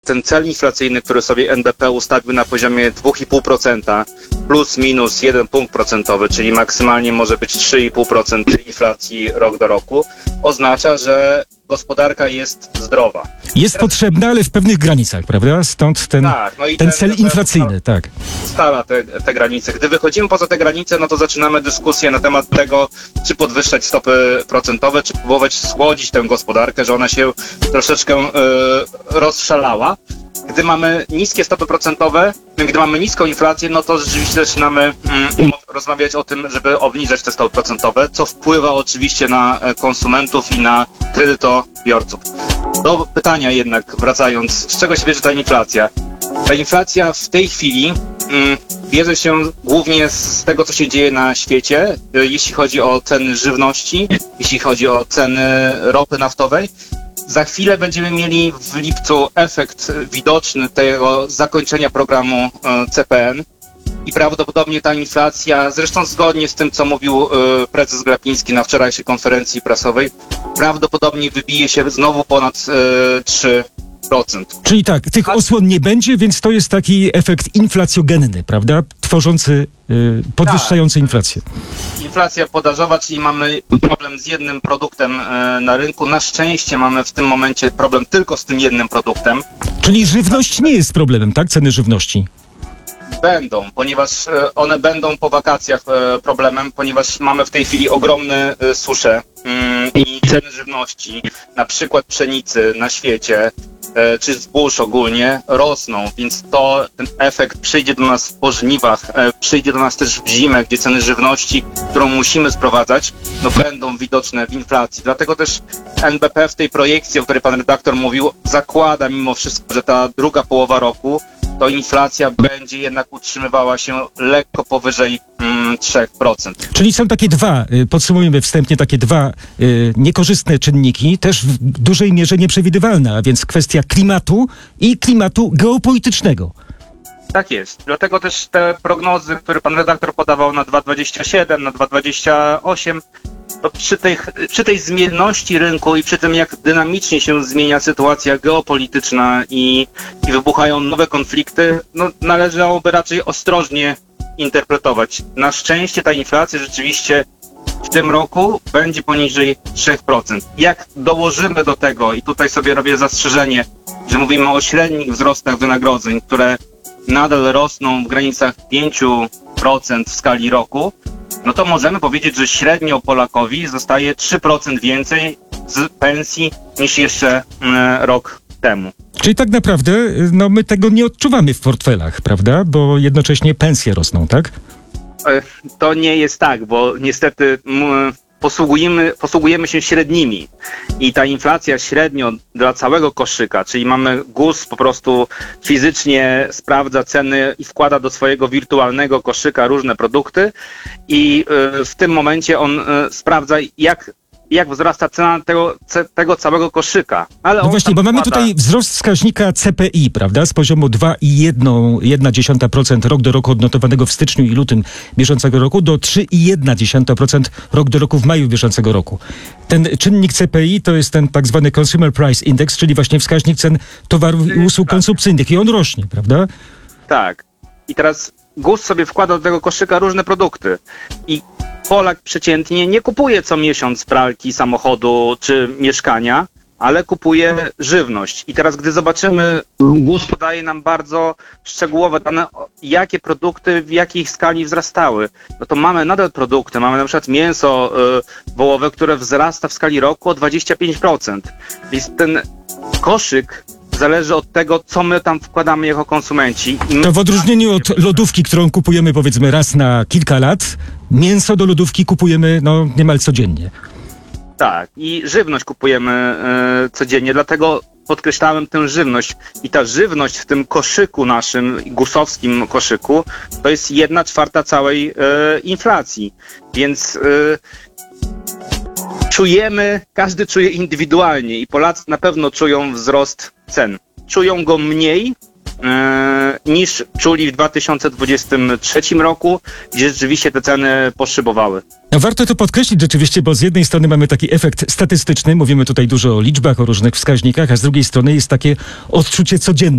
ten cel inflacyjny, który sobie NBP ustawił na poziomie 2,5%, plus minus 1 punkt procentowy, czyli maksymalnie może być 3,5% inflacji rok do roku, oznacza, że gospodarka jest zdrowa. Jest potrzebna, ale w pewnych granicach, prawda? Stąd ten cel inflacyjny, tak. Stala te granice. Gdy wychodzimy poza te granice, no to zaczynamy dyskusję na temat tego, czy podwyższać stopy procentowe, czy próbować schłodzić tę gospodarkę, że ona się troszeczkę rozszalała. Gdy mamy niskie stopy procentowe, gdy mamy niską inflację, no to rzeczywiście zaczynamy rozmawiać o tym, żeby obniżać te stopy procentowe, co wpływa oczywiście na konsumentów i na kredytobiorców. Do pytania jednak wracając, z czego się bierze ta inflacja? Ta inflacja w tej chwili bierze się głównie z tego, co się dzieje na świecie, jeśli chodzi o ceny żywności, jeśli chodzi o ceny ropy naftowej. Za chwilę będziemy mieli w lipcu efekt widoczny tego zakończenia programu CPN i prawdopodobnie ta inflacja, zresztą zgodnie z tym, co mówił prezes Glapiński na wczorajszej konferencji prasowej, prawdopodobnie wybije się znowu ponad 3%. Czyli tak, tych osłon nie będzie, więc to jest taki efekt inflacjogenny, prawda? Tworzący, podwyższający inflację. Inflacja podażowa, czyli mamy problem z jednym produktem na rynku. Na szczęście mamy w tym momencie problem tylko z tym jednym produktem. Czyli żywność nie jest problemem, tak? Ceny żywności. Będą, ponieważ one będą po wakacjach problemem, ponieważ mamy w tej chwili ogromne susze i ceny żywności, na przykład pszenicy na świecie, czy zbóż ogólnie rosną, więc ten efekt przyjdzie do nas po żniwach, przyjdzie do nas też w zimę, gdzie ceny żywności, którą musimy sprowadzać, no będą widoczne w inflacji. Dlatego też NBP w tej projekcji, o której pan redaktor mówił, zakłada mimo wszystko, że ta druga połowa roku to inflacja będzie jednak utrzymywała się lekko powyżej 3%. Czyli są takie podsumujemy wstępnie, takie dwa niekorzystne czynniki, też w dużej mierze nieprzewidywalne, a więc kwestia klimatu i klimatu geopolitycznego. Tak jest. Dlatego też te prognozy, które pan redaktor podawał na 2027, na 2028, to przy tej zmienności rynku i przy tym, jak dynamicznie się zmienia sytuacja geopolityczna i wybuchają nowe konflikty, no należałoby raczej ostrożnie interpretować. Na szczęście ta inflacja rzeczywiście w tym roku będzie poniżej 3%. Jak dołożymy do tego, i tutaj sobie robię zastrzeżenie, że mówimy o średnich wzrostach wynagrodzeń, które nadal rosną w granicach 5% w skali roku, no to możemy powiedzieć, że średnio Polakowi zostaje 3% więcej z pensji niż jeszcze rok temu. Czyli tak naprawdę my tego nie odczuwamy w portfelach, prawda? Bo jednocześnie pensje rosną, tak? To nie jest tak, bo niestety posługujemy się średnimi i ta inflacja średnio dla całego koszyka, czyli mamy GUS po prostu fizycznie sprawdza ceny i wkłada do swojego wirtualnego koszyka różne produkty i w tym momencie on sprawdza jak wzrasta cena tego całego koszyka. Ale no właśnie, bo mamy tutaj wzrost wskaźnika CPI, prawda, z poziomu 2,1% rok do roku odnotowanego w styczniu i lutym bieżącego roku do 3,1% rok do roku w maju bieżącego roku. Ten czynnik CPI to jest ten tak zwany Consumer Price Index, czyli właśnie wskaźnik cen towarów i usług konsumpcyjnych i on rośnie, prawda? Tak. I teraz GUS sobie wkłada do tego koszyka różne produkty i Polak przeciętnie nie kupuje co miesiąc pralki, samochodu czy mieszkania, ale kupuje żywność. I teraz, gdy zobaczymy, GUS podaje nam bardzo szczegółowe dane, jakie produkty w jakiej skali wzrastały. No to mamy nadal produkty, mamy na przykład mięso wołowe, które wzrasta w skali roku o 25%. Więc ten koszyk zależy od tego, co my tam wkładamy jako konsumenci. To w odróżnieniu od lodówki, którą kupujemy powiedzmy raz na kilka lat, mięso do lodówki kupujemy niemal codziennie. Tak, i żywność kupujemy codziennie, dlatego podkreślałem tę żywność. I ta żywność w tym koszyku naszym, gusowskim koszyku, to jest 1/4 całej inflacji. Więc każdy czuje indywidualnie i Polacy na pewno czują wzrost cen. Czują go mniej niż czuli w 2023 roku, gdzie rzeczywiście te ceny poszybowały. No warto to podkreślić rzeczywiście, bo z jednej strony mamy taki efekt statystyczny, mówimy tutaj dużo o liczbach, o różnych wskaźnikach, a z drugiej strony jest takie odczucie codzienne.